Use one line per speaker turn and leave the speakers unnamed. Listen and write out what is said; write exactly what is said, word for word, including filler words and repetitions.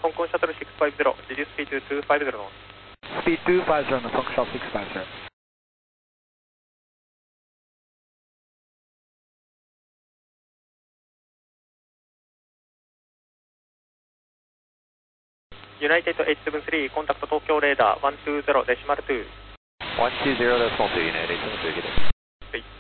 香港シャトルろくごゼロ、リリーススピードにひゃくごゼロの。
Speed two five zero の Function six five zero。
ユナイテッドエイトセブンスリー、コンタクト東京レーダーいちにゼロデシマルに。
いちにゼロデシマルに、ユナイテッドエイトセブンスリー、ゲット。
はい。